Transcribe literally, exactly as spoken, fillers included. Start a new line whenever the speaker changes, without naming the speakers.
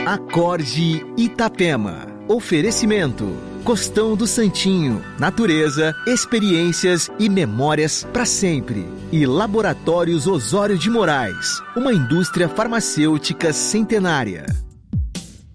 Acorde Itapema. Oferecimento: Costão do Santinho, natureza, experiências e memórias para sempre. E Laboratórios Osório de Moraes, uma indústria farmacêutica centenária.